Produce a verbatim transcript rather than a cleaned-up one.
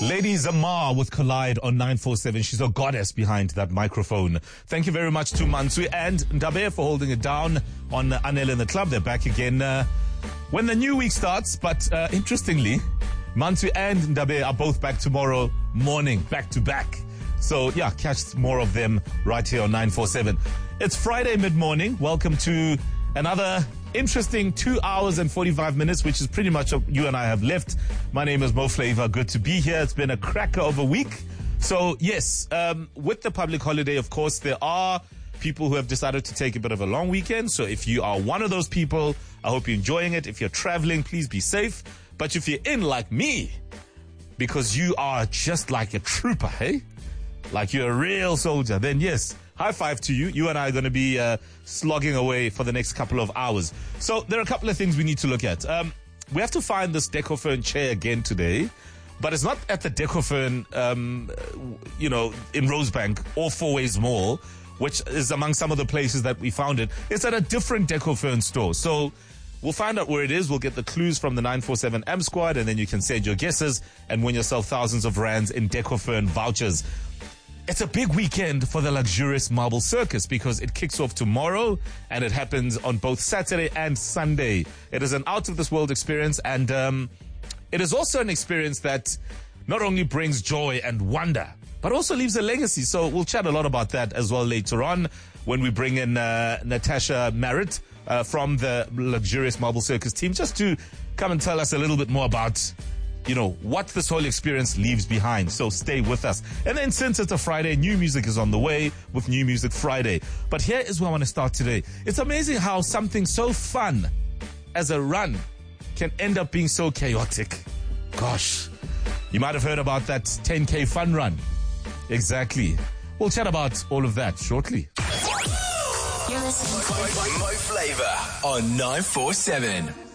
Lady Zamar with Collide on nine four seven. She's a goddess behind that microphone. Thank you very much to Mansui and Ndabe for holding it down on Anel in the Club. They're back again uh, when the new week starts. But uh, interestingly, Mansui and Ndabe are both back tomorrow morning, back to back. So yeah, catch more of them right here on nine four seven. It's Friday mid-morning. Welcome to another interesting two hours and forty-five minutes, which is pretty much what you and I have left. My name is Mo Flavor. Good to be here. It's been a cracker of a week. So yes, um, with the public holiday, of course, there are people who have decided to take a bit of a long weekend. So if you are one of those people, I hope you're enjoying it. If you're traveling, please be safe. But if you're in like me, because you are just like a trooper, hey? Like you're a real soldier, then yes, high five to you. You and I are going to be uh, slogging away for the next couple of hours. So there are a couple of things we need to look at. Um, we have to find this Decofern chair again today, but it's not at the Decofern, um, you know, in Rosebank or Four Ways Mall, which is among some of the places that we found it. It's at a different Decofern store. So we'll find out where it is. We'll get the clues from the nine four seven M Squad, and then you can send your guesses and win yourself thousands of rands in Decofern vouchers. It's a big weekend for the Luxurious Marble Circus because it kicks off tomorrow and it happens on both Saturday and Sunday. It is an out-of-this-world experience, and um, it is also an experience that not only brings joy and wonder, but also leaves a legacy. So we'll chat a lot about that as well later on when we bring in uh, Natasha Merritt uh, from the Luxurious Marble Circus team, just to come and tell us a little bit more about, you know, what this whole experience leaves behind. So stay with us. And then since it's a Friday, new music is on the way with New Music Friday. But here is where I want to start today. It's amazing how something so fun as a run can end up being so chaotic. Gosh, you might have heard about that ten K fun run. Exactly. We'll chat about all of that shortly. You're listening to Mo Flavor on nine four seven.